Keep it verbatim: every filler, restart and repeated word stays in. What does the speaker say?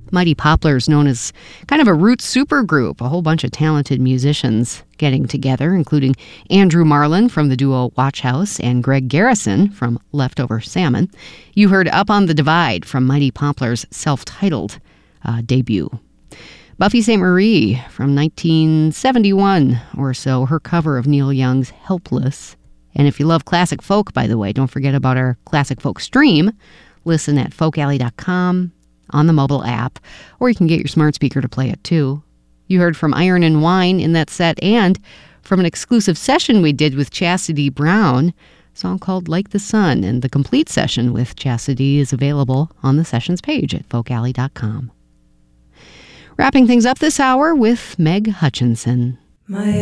Mighty Poplars, known as kind of a roots supergroup, a whole bunch of talented musicians getting together, including Andrew Marlin from the duo Watch House and Greg Garrison from Leftover Salmon. You heard Up on the Divide from Mighty Poplars' self-titled uh, debut. Buffy Sainte Marie from nineteen seventy-one or so, her cover of Neil Young's Helpless. And if you love classic folk, by the way, don't forget about our classic folk stream. Listen at folk alley dot com, on the mobile app, or you can get your smart speaker to play it too. You heard from Iron and Wine in that set, and from an exclusive session we did with Chastity Brown, a song called Like the Sun, and the complete session with Chastity is available on the sessions page at folk alley dot com. Wrapping things up this hour with Meg Hutchinson. My